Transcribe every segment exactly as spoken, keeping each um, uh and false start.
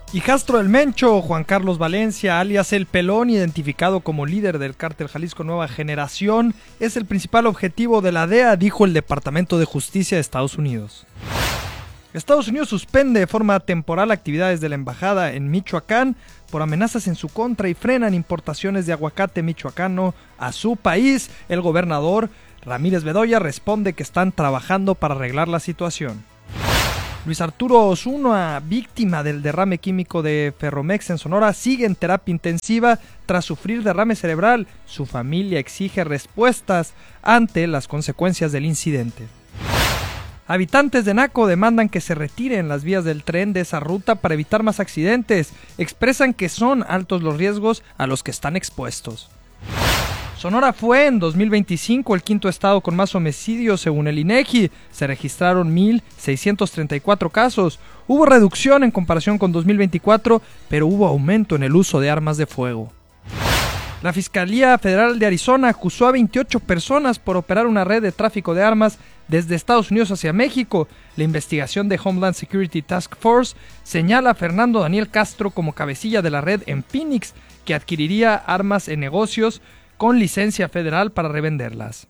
Hijastro del Mencho, Juan Carlos Valencia, alias El Pelón, identificado como líder del cártel Jalisco Nueva Generación, es el principal objetivo de la D E A, dijo el Departamento de Justicia de Estados Unidos. Estados Unidos suspende de forma temporal actividades de la embajada en Michoacán por amenazas en su contra y frenan importaciones de aguacate michoacano a su país. El gobernador Ramírez Bedoya responde que están trabajando para arreglar la situación. Luis Arturo Osuna, víctima del derrame químico de Ferromex en Sonora, sigue en terapia intensiva tras sufrir derrame cerebral. Su familia exige respuestas ante las consecuencias del incidente. Habitantes de Naco demandan que se retiren las vías del tren de esa ruta para evitar más accidentes. Expresan que son altos los riesgos a los que están expuestos. Sonora fue en dos mil veinticinco el quinto estado con más homicidios según el INEGI. Se registraron mil seiscientos treinta y cuatro casos. Hubo reducción en comparación con dos mil veinticuatro, pero hubo aumento en el uso de armas de fuego. La Fiscalía Federal de Arizona acusó a veintiocho personas por operar una red de tráfico de armas desde Estados Unidos hacia México. La investigación de Homeland Security Task Force señala a Fernando Daniel Castro como cabecilla de la red en Phoenix, que adquiriría armas en negocios con licencia federal para revenderlas.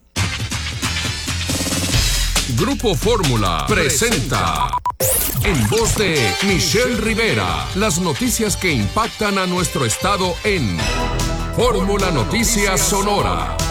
Grupo Fórmula presenta, en voz de Michelle Rivera, las noticias que impactan a nuestro estado en Fórmula Noticias Sonora.